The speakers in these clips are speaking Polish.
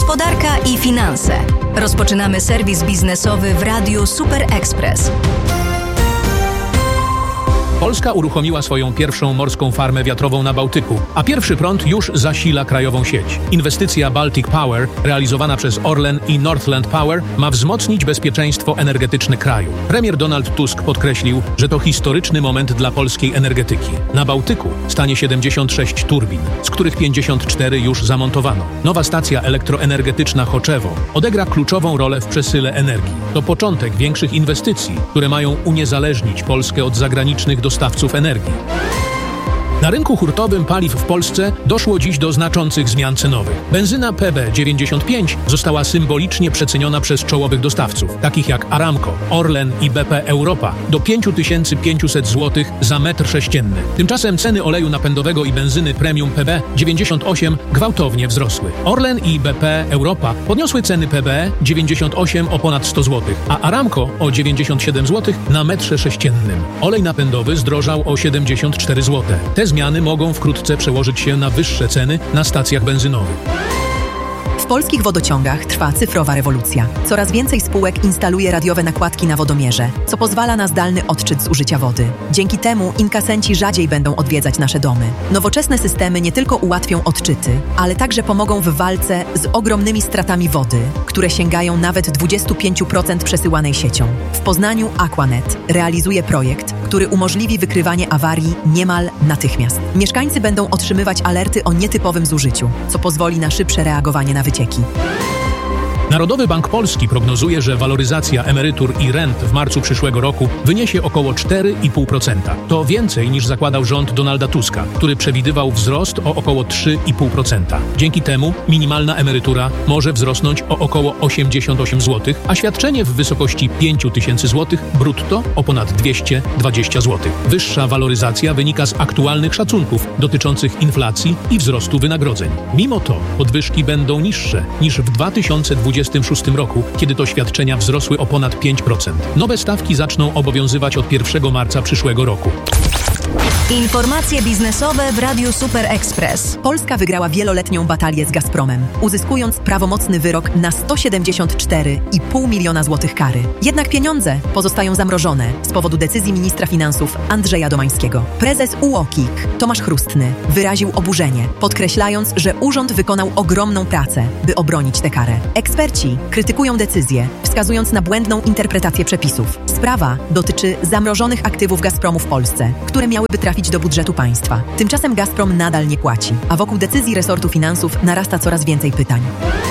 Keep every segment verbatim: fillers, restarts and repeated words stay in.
Gospodarka i finanse. Rozpoczynamy serwis biznesowy w Radiu Super Express. Polska uruchomiła swoją pierwszą morską farmę wiatrową na Bałtyku, a pierwszy prąd już zasila krajową sieć. Inwestycja Baltic Power, realizowana przez Orlen i Northland Power, ma wzmocnić bezpieczeństwo energetyczne kraju. Premier Donald Tusk podkreślił, że to historyczny moment dla polskiej energetyki. Na Bałtyku stanie siedemdziesiąt sześć turbin, z których pięćdziesiąt cztery już zamontowano. Nowa stacja elektroenergetyczna Choczewo odegra kluczową rolę w przesyle energii. To początek większych inwestycji, które mają uniezależnić Polskę od zagranicznych dostawców dostawców energii. Na rynku hurtowym paliw w Polsce doszło dziś do znaczących zmian cenowych. Benzyna P B dziewięćdziesiąt pięć została symbolicznie przeceniona przez czołowych dostawców, takich jak Aramco, Orlen i B P Europa, do pięć tysięcy pięćset złotych za metr sześcienny. Tymczasem ceny oleju napędowego i benzyny premium P B dziewięćdziesiąt osiem gwałtownie wzrosły. Orlen i B P Europa podniosły ceny P B dziewięćdziesiąt osiem o ponad sto złotych, a Aramco o dziewięćdziesiąt siedem złotych na metrze sześciennym. Olej napędowy zdrożał o siedemdziesiąt cztery złote. Te zmiany mogą wkrótce przełożyć się na wyższe ceny na stacjach benzynowych. W polskich wodociągach trwa cyfrowa rewolucja. Coraz więcej spółek instaluje radiowe nakładki na wodomierze, co pozwala na zdalny odczyt zużycia wody. Dzięki temu inkasenci rzadziej będą odwiedzać nasze domy. Nowoczesne systemy nie tylko ułatwią odczyty, ale także pomogą w walce z ogromnymi stratami wody, które sięgają nawet dwadzieścia pięć procent przesyłanej siecią. W Poznaniu Aquanet realizuje projekt, który umożliwi wykrywanie awarii niemal natychmiast. Mieszkańcy będą otrzymywać alerty o nietypowym zużyciu, co pozwoli na szybsze reagowanie na wycieki. Narodowy Bank Polski prognozuje, że waloryzacja emerytur i rent w marcu przyszłego roku wyniesie około cztery i pół procent. To więcej niż zakładał rząd Donalda Tuska, który przewidywał wzrost o około trzy i pół procent. Dzięki temu minimalna emerytura może wzrosnąć o około osiemdziesiąt osiem złotych, a świadczenie w wysokości pięć tysięcy złotych brutto o ponad dwieście dwadzieścia złotych. Wyższa waloryzacja wynika z aktualnych szacunków dotyczących inflacji i wzrostu wynagrodzeń. Mimo to podwyżki będą niższe niż w dwa tysiące dwudziestym szóstym roku, kiedy to świadczenia wzrosły o ponad pięć procent. Nowe stawki zaczną obowiązywać od pierwszego marca przyszłego roku. Informacje biznesowe w Radiu Super Express. Polska wygrała wieloletnią batalię z Gazpromem, uzyskując prawomocny wyrok na sto siedemdziesiąt cztery i pół miliona złotych kary. Jednak pieniądze pozostają zamrożone z powodu decyzji ministra finansów Andrzeja Domańskiego. Prezes U O K I K Tomasz Chrustny wyraził oburzenie, podkreślając, że urząd wykonał ogromną pracę, by obronić tę karę. Eksperci krytykują decyzję, wskazując na błędną interpretację przepisów. Sprawa dotyczy zamrożonych aktywów Gazpromu w Polsce, które miałyby trafić do budżetu państwa. Tymczasem Gazprom nadal nie płaci, a wokół decyzji resortu finansów narasta coraz więcej pytań.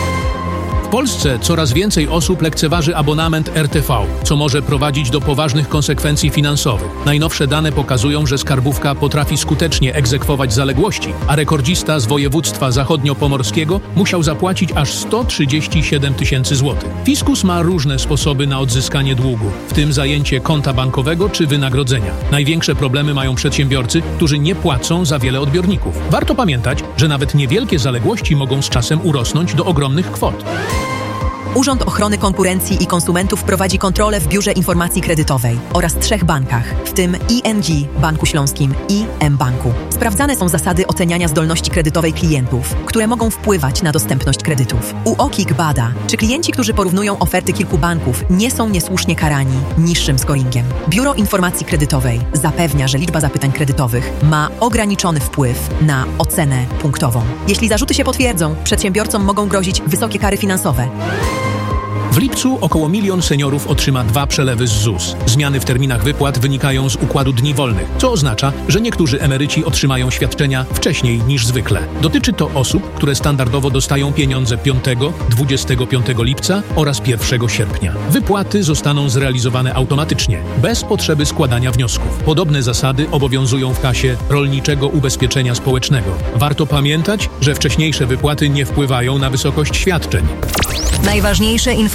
W Polsce coraz więcej osób lekceważy abonament R T V, co może prowadzić do poważnych konsekwencji finansowych. Najnowsze dane pokazują, że skarbówka potrafi skutecznie egzekwować zaległości, a rekordzista z województwa zachodniopomorskiego musiał zapłacić aż sto trzydzieści siedem tysięcy złotych. Fiskus ma różne sposoby na odzyskanie długu, w tym zajęcie konta bankowego czy wynagrodzenia. Największe problemy mają przedsiębiorcy, którzy nie płacą za wiele odbiorników. Warto pamiętać, że nawet niewielkie zaległości mogą z czasem urosnąć do ogromnych kwot. Urząd Ochrony Konkurencji i Konsumentów prowadzi kontrolę w Biurze Informacji Kredytowej oraz trzech bankach, w tym I N G, Banku Śląskim i mBanku. Sprawdzane są zasady oceniania zdolności kredytowej klientów, które mogą wpływać na dostępność kredytów. U O K I K bada, czy klienci, którzy porównują oferty kilku banków, nie są niesłusznie karani niższym scoringiem. Biuro Informacji Kredytowej zapewnia, że liczba zapytań kredytowych ma ograniczony wpływ na ocenę punktową. Jeśli zarzuty się potwierdzą, przedsiębiorcom mogą grozić wysokie kary finansowe. W lipcu około milion seniorów otrzyma dwa przelewy z Z U S. Zmiany w terminach wypłat wynikają z układu dni wolnych, co oznacza, że niektórzy emeryci otrzymają świadczenia wcześniej niż zwykle. Dotyczy to osób, które standardowo dostają pieniądze piątego, dwudziestego piątego lipca oraz pierwszego sierpnia. Wypłaty zostaną zrealizowane automatycznie, bez potrzeby składania wniosków. Podobne zasady obowiązują w kasie Rolniczego Ubezpieczenia Społecznego. Warto pamiętać, że wcześniejsze wypłaty nie wpływają na wysokość świadczeń. Najważniejsze informacje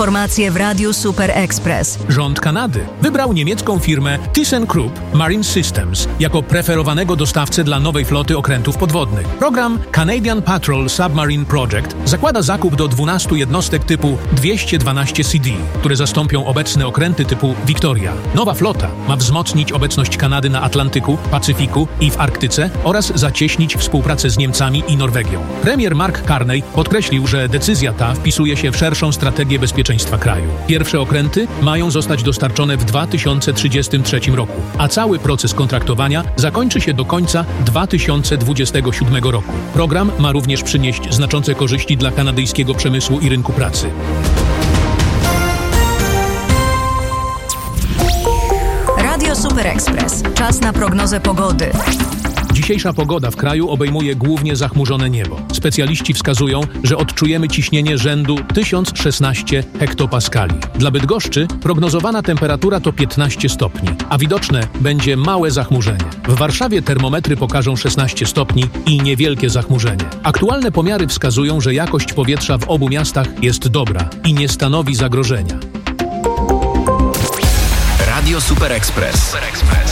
Informacje w Radiu Super Express. Rząd Kanady wybrał niemiecką firmę ThyssenKrupp Marine Systems jako preferowanego dostawcę dla nowej floty okrętów podwodnych. Program Canadian Patrol Submarine Project zakłada zakup do dwunastu jednostek typu dwieście dwanaście C D, które zastąpią obecne okręty typu Victoria. Nowa flota ma wzmocnić obecność Kanady na Atlantyku, Pacyfiku i w Arktyce oraz zacieśnić współpracę z Niemcami i Norwegią. Premier Mark Carney podkreślił, że decyzja ta wpisuje się w szerszą strategię bezpieczeństwa kraju. Pierwsze okręty mają zostać dostarczone w dwa tysiące trzydziestym trzecim roku, a cały proces kontraktowania zakończy się do końca dwa tysiące dwudziestego siódmego roku. Program ma również przynieść znaczące korzyści dla kanadyjskiego przemysłu i rynku pracy. Radio Super Express. Czas na prognozę pogody. Dzisiejsza pogoda w kraju obejmuje głównie zachmurzone niebo. Specjaliści wskazują, że odczujemy ciśnienie rzędu tysiąc szesnaście hektopaskali. Dla Bydgoszczy prognozowana temperatura to piętnaście stopni, a widoczne będzie małe zachmurzenie. W Warszawie termometry pokażą szesnaście stopni i niewielkie zachmurzenie. Aktualne pomiary wskazują, że jakość powietrza w obu miastach jest dobra i nie stanowi zagrożenia. Radio Super Express. Super Express.